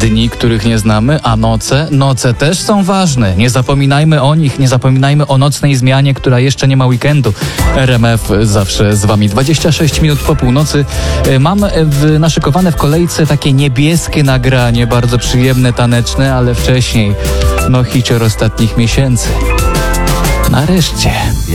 dni, których nie znamy, a noce też są ważne. Nie zapominajmy o nich, nie zapominajmy o nocnej zmianie, która jeszcze nie ma weekendu. RMF zawsze z wami. 26 minut po północy. Mam naszykowane w kolejce takie niebieskie nagranie, bardzo przyjemne, taneczne, ale wcześniej hicior ostatnich miesięcy. Nareszcie.